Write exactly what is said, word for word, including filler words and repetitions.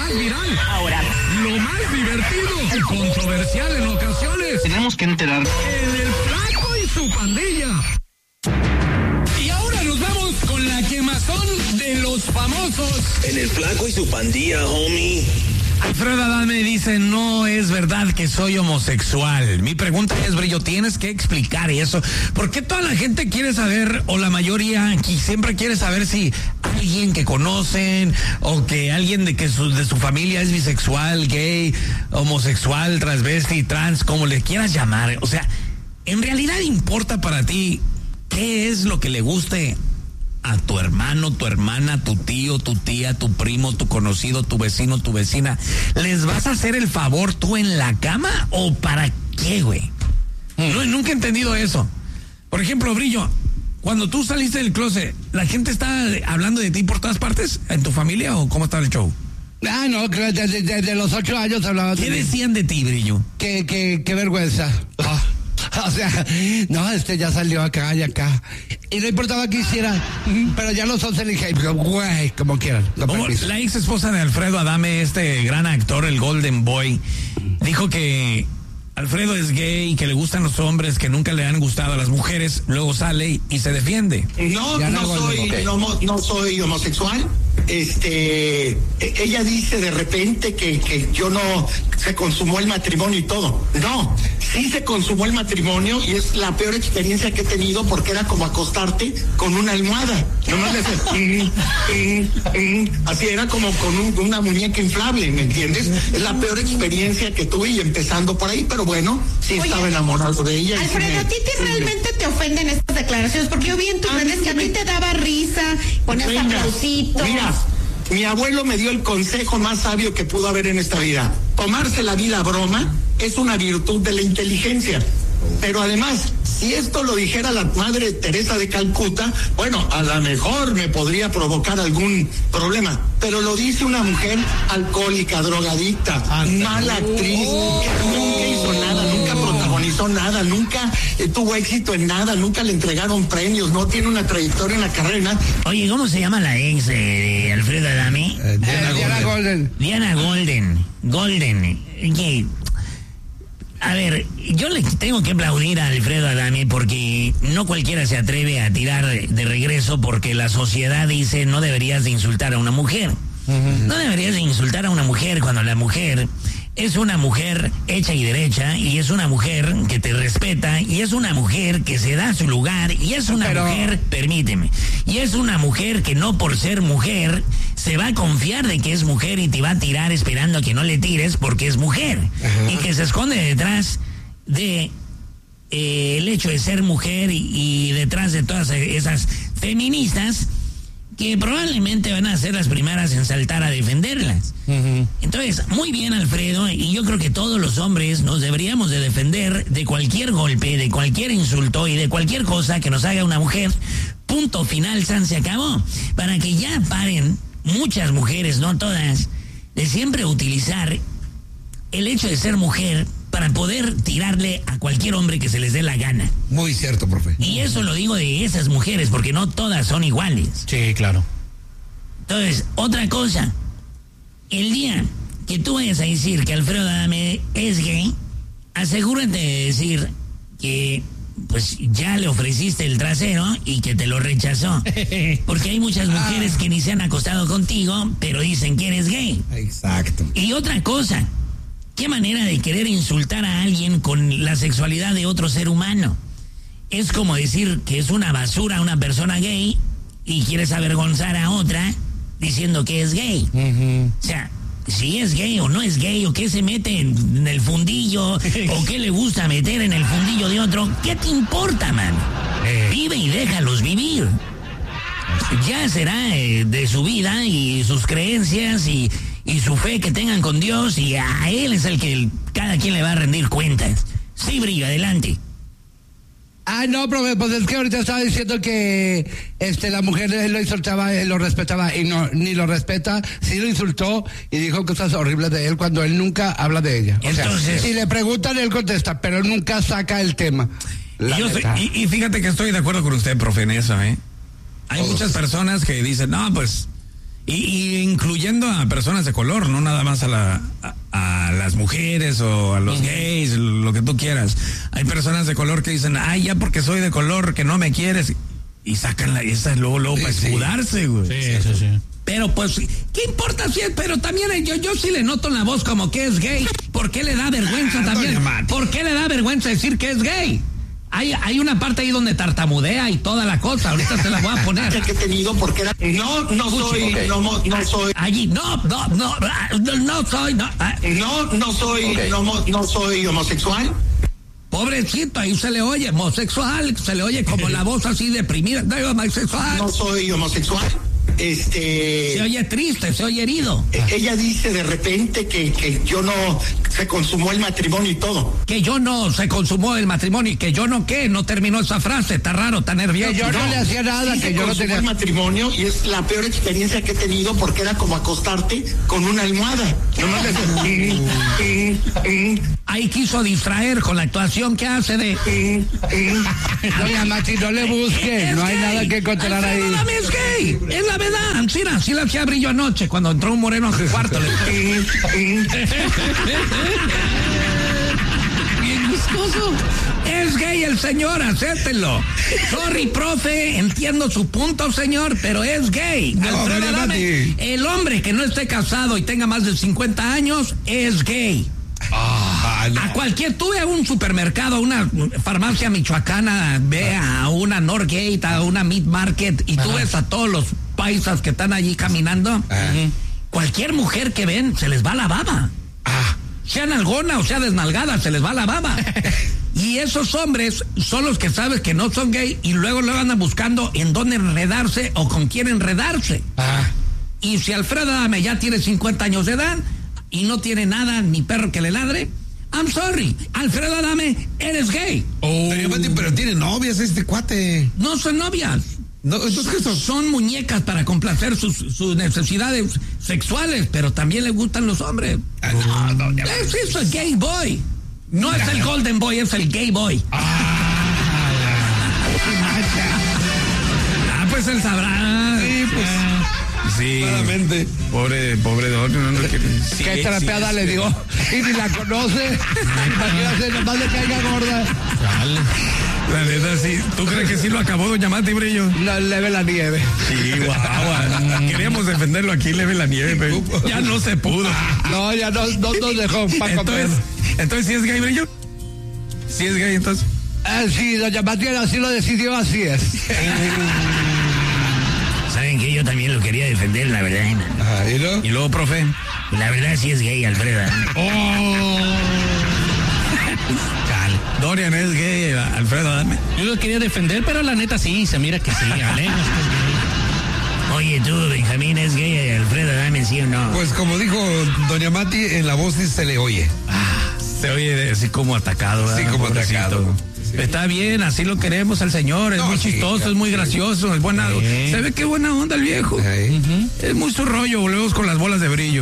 más viral. Ahora, lo más divertido y controversial en ocasiones. Tenemos que enterar. En el Flaco y su pandilla. Y ahora nos vamos con la quemazón de los famosos. En el Flaco y su pandilla, homie. Alfredo Adame dice, no es verdad que soy homosexual. Mi pregunta es, Brillo, tienes que explicar eso. ¿Por qué toda la gente quiere saber, o la mayoría aquí siempre quiere saber si alguien que conocen, o que alguien de que su, de su familia es bisexual, gay, homosexual, transvesti, trans, como le quieras llamar? O sea, ¿en realidad importa para ti qué es lo que le guste a tu hermano, tu hermana, tu tío, tu tía, tu primo, tu conocido, tu vecino, tu vecina? ¿Les vas a hacer el favor tú en la cama o para qué, güey? No, nunca he entendido eso. Por ejemplo, Brillo, cuando tú saliste del closet, ¿la gente está hablando de ti por todas partes? ¿En tu familia o cómo estaba el show? Ah, no, desde, desde los ocho años hablaba. ¿Qué decían de ti, Brillo? Qué, qué, qué vergüenza. Oh. O sea, no, este ya salió acá y acá. Y no importaba que hiciera, pero ya los once le dije, güey, como quieran. Como la ex esposa de Alfredo Adame, este gran actor, el Golden Boy, dijo que Alfredo es gay, que le gustan los hombres, que nunca le han gustado a las mujeres, luego sale y se defiende. No, no, no soy, okay. no, no soy homosexual. Este, ella dice de repente que, que yo no, se consumó el matrimonio y todo. No, sí se consumó el matrimonio y es la peor experiencia que he tenido porque era como acostarte con una almohada. Nomás le haces, mm, mm, mm, así era como con un, una muñeca inflable, ¿me entiendes? Es la peor experiencia que tuve y empezando por ahí, pero bueno, sí Oye, estaba enamorado de ella. Alfredo, sí me, ¿a ti te sí realmente me... te ofenden estas declaraciones? Porque yo vi en tus redes que a ti te daba risa, ponías aplausitos. Mira, mi abuelo me dio el consejo más sabio que pudo haber en esta vida. Tomarse la vida a broma es una virtud de la inteligencia. Pero además, si esto lo dijera la madre Teresa de Calcuta, bueno, a lo mejor me podría provocar algún problema. Pero lo dice una mujer alcohólica, drogadicta, ah, mala actriz, oh, que nunca hizo nada, nunca protagonizó nada, nunca eh, tuvo éxito en nada, nunca le entregaron premios, no tiene una trayectoria en la carrera. Oye, ¿cómo se llama la ex de Alfredo Adame? Eh, Diana, eh, Diana Golden. Diana Golden. Golden. Okay. A ver, yo le tengo que aplaudir a Alfredo Adame porque no cualquiera se atreve a tirar de regreso porque la sociedad dice no deberías de insultar a una mujer. Uh-huh. No deberías de insultar a una mujer cuando la mujer es una mujer hecha y derecha y es una mujer que te respeta y es una mujer que se da su lugar y es una Pero... mujer, permíteme, y es una mujer que no por ser mujer se va a confiar de que es mujer y te va a tirar esperando a que no le tires porque es mujer. Ajá. Y que se esconde detrás de eh, el hecho de ser mujer y, y detrás de todas esas feministas que probablemente van a ser las primeras en saltar a defenderlas. Uh-huh. Entonces, muy bien, Alfredo, y yo creo que todos los hombres nos deberíamos de defender de cualquier golpe, de cualquier insulto y de cualquier cosa que nos haga una mujer. Punto final, san, se acabó. Para que ya paren muchas mujeres, no todas, de siempre utilizar el hecho de ser mujer para poder tirarle a cualquier hombre que se les dé la gana. Muy cierto, profe. Y eso lo digo de esas mujeres, porque no todas son iguales. Sí, claro. Entonces, otra cosa, el día que tú vayas a decir que Alfredo Adame es gay, asegúrate de decir que pues ya le ofreciste el trasero y que te lo rechazó. Porque hay muchas mujeres que ni se han acostado contigo, pero dicen que eres gay. Exacto. Y otra cosa, ¿qué manera de querer insultar a alguien con la sexualidad de otro ser humano? Es como decir que es una basura una persona gay y quieres avergonzar a otra diciendo que es gay. Uh-huh. O sea, si es gay o no es gay, o qué se mete en el fundillo, o qué le gusta meter en el fundillo de otro, ¿qué te importa, man? Eh. Vive y déjalos vivir. Ya será eh, de su vida y sus creencias y... y su fe que tengan con Dios, y a él es el que cada quien le va a rendir cuentas. Sí, Brillo, adelante. Ah, no, profe, pues es que ahorita estaba diciendo que este la mujer él lo insultaba, él lo respetaba, y no, ni lo respeta, sí lo insultó y dijo cosas horribles de él cuando él nunca habla de ella. O Entonces, sea, si le preguntan, él contesta, pero nunca saca el tema. Y, yo soy, y, y fíjate que estoy de acuerdo con usted, profe, en eso, ¿eh? Hay Todos. muchas personas que dicen, no, pues... Y, y incluyendo a personas de color, no nada más a la a, a las mujeres o a los gays, lo que tú quieras. Hay personas de color que dicen, ay, ya porque soy de color, que no me quieres. Y sacan la esa luego, luego sí, para escudarse, güey. Sí, sí, sí. Pero pues, ¿qué importa si es? Pero también yo, yo sí le noto en la voz como que es gay. ¿Por qué le da vergüenza ah, también? ¿Por qué le da vergüenza decir que es gay? Hay, hay una parte ahí donde tartamudea y toda la cosa. Ahorita se la voy a poner. Que he tenido porque era... No, no soy... Okay. No, no soy... Allí, no, no, no, no, no soy... No, no, no soy... Okay. No, no soy homosexual. Pobrecito, ahí se le oye homosexual, se le oye como la voz así deprimida. No, homosexual. No soy homosexual. Este... Se oye triste, se oye herido. Ella dice de repente que, que yo no... Se consumó el matrimonio y todo. Que yo no se consumó el matrimonio y que yo no qué, no terminó esa frase, está raro, está nervioso. Que yo no, no le hacía nada, sí que se yo no tenía el matrimonio y es la peor experiencia que he tenido porque era como acostarte con una almohada. Ahí quiso distraer con la actuación que hace de... Doña Machi, no le busque, no hay nada que encontrar ahí. No, es gay, es la verdad. Sí, así la hacía Brillo anoche cuando entró un moreno a su cuarto. Bien gustoso. Es gay el señor, acéptenlo. Sorry, profe, entiendo su punto, señor, pero es gay. No, Alfredo Adame, el hombre que no esté casado y tenga más de cincuenta años es gay. Ah, no. A cualquier, tú ve a un supermercado, a una farmacia michoacana, ve a una Norgate, a una Meat Market, y tú ves a todos los paisas que están allí caminando. Ajá. Cualquier mujer que ven, se les va la baba. Ah. Sea nalgona o sea desnalgada, se les va la baba. Y esos hombres son los que sabes que no son gay y luego lo andan buscando en dónde enredarse o con quién enredarse. Ah. Y si Alfredo Adame ya tiene cincuenta años de edad y no tiene nada, ni perro que le ladre, I'm sorry, Alfredo Adame, eres gay. Oh. Pero, pero tiene novias este cuate. No son novias. No, entonces, ¿qué son? Son muñecas para complacer sus, sus necesidades sexuales, pero también le gustan los hombres. Ah, no, no, no, es eso, el gay boy. No, no es el golden boy, es el gay boy. Ah, ah pues él sabrá. Sí, pues. Sí. Claramente. Pobre, pobre Don. No, no, que, sí, qué trapeada sí, le dio. Y ni la conoce. Imagínate, nomás le caiga gorda. Dale. La neta, sí. ¿Tú crees que sí lo acabó, doña Mati Brillo? No, leve la nieve. Sí, guau. Queríamos defenderlo aquí, leve la nieve, pero ya no se pudo. No, ya no, no nos dejó para comer. Entonces, ¿sí es gay, Brillo? ¿Sí es gay, entonces? Ah, sí, doña Mati así lo decidió, así es. ¿Saben qué? Yo también lo quería defender, la verdad. Ajá, ¿y luego? ¿Y luego, profe? La verdad sí es gay, Alfredo. ¡Oh! Dorian es gay, Alfredo Adame. Yo lo quería defender, pero la neta sí, se mira que sí, Alejo. Oye, tú, Benjamín, ¿es gay Alfredo Adame, sí o no? Pues como dijo doña Mati, en la voz se le oye. Ah, se oye así como atacado, ¿verdad? Sí, como Pobrecito. atacado. Sí. Está bien, así lo queremos al señor, es no, muy sí, chistoso, claro, es muy gracioso, es buena, sí. Se ve que buena onda el viejo. Sí. Uh-huh. Es muy su rollo, volvemos con las bolas de brillo.